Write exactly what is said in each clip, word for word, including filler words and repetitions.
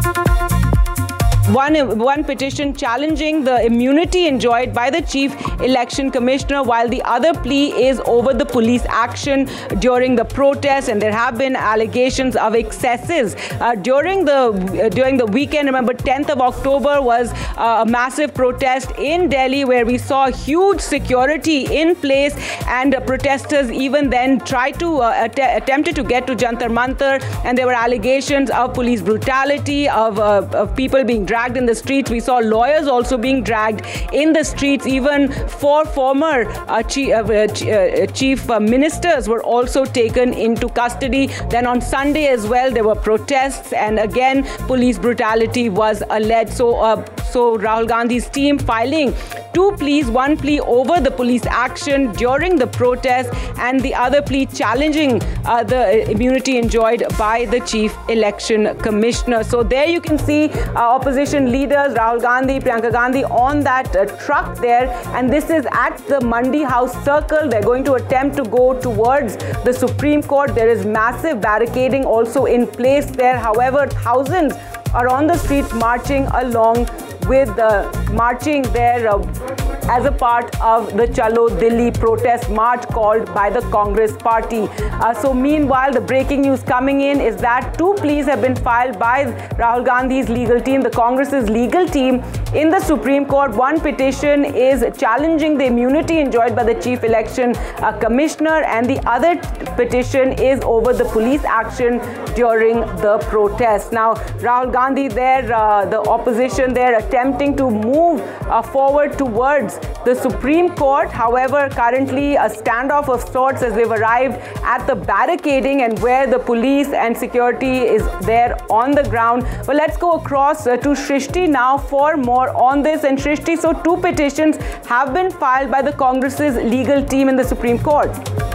One, one petition challenging the immunity enjoyed by the Chief Election Commissioner, while the other plea is over the police action during the protest, and there have been allegations of excesses uh, during the uh, during the weekend. Remember, tenth of October was uh, a massive protest in Delhi where we saw huge security in place, and uh, protesters even then tried to uh, att attempted to get to Jantar Mantar, and there were allegations of police brutality, of, uh, of people being dragged dragged in the streets. We saw lawyers also being dragged in the streets. Even four former uh, chief, uh, uh, chief uh, ministers were also taken into custody. Then on Sunday as well, there were protests, and again, police brutality was alleged. So, uh, so Rahul Gandhi's team filing two pleas, one plea over the police action during the protest, and the other plea challenging uh, the immunity enjoyed by the Chief Election Commissioner. So there you can see uh, opposition leaders, Rahul Gandhi, Priyanka Gandhi, on that uh, truck there, and this is at the Mandi House Circle. They're going to attempt to go towards the Supreme Court. There is massive barricading also in place there. However, thousands are on the streets marching along with uh, marching there uh, as a part of the Chalo Delhi protest march called by the Congress party. Uh, so meanwhile, the breaking news coming in is that two pleas have been filed by Rahul Gandhi's legal team, the Congress's legal team, in the Supreme Court. One petition is challenging the immunity enjoyed by the Chief Election uh, Commissioner, and the other petition is over the police action during the protest. Now, Rahul Gandhi there, uh, the opposition there, attempting to move uh, forward towards the Supreme Court. However, currently a standoff of sorts as they've arrived at the barricading and where the police and security is there on the ground. But let's go across uh, to Shrishti now for more on this. And Shrishti, so two petitions have been filed by the Congress's legal team in the Supreme Court.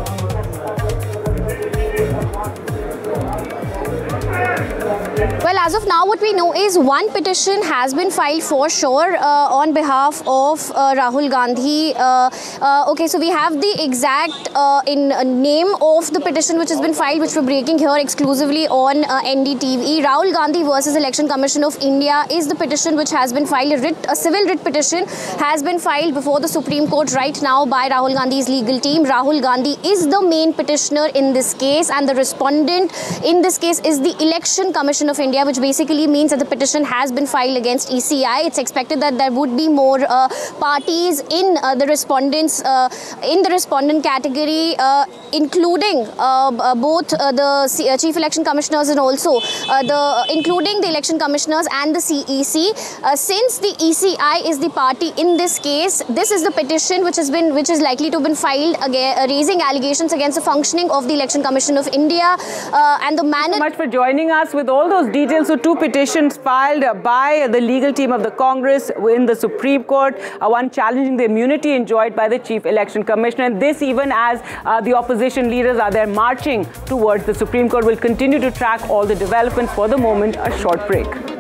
Well, as of now, what we know is one petition has been filed for sure uh, on behalf of uh, Rahul Gandhi. Uh, uh, okay, so we have the exact uh, in uh, name of the petition which has been filed, which we're breaking here exclusively on uh, N D T V. Rahul Gandhi versus Election Commission of India is the petition which has been filed. A, writ, a civil writ petition has been filed before the Supreme Court right now by Rahul Gandhi's legal team. Rahul Gandhi is the main petitioner in this case, and the respondent in this case is the Election Commission of India, which basically means that the petition has been filed against E C I. It's expected that there would be more uh, parties in uh, the respondents uh, in the respondent category, uh, including uh, uh, both uh, the C uh, Chief Election Commissioners and also uh, the uh, including the Election Commissioners and the C E C. Uh, since the E C I is the party in this case, this is the petition which has been which is likely to have been filed again, uh, raising allegations against the functioning of the Election Commission of India uh, and the manner. Thank you so much for joining us with all those details. So two petitions filed by the legal team of the Congress in the Supreme Court, uh, one challenging the immunity enjoyed by the Chief Election Commissioner, and this even as uh, the opposition leaders are there marching towards the Supreme Court. Will continue to track all the developments. For the moment, a short break.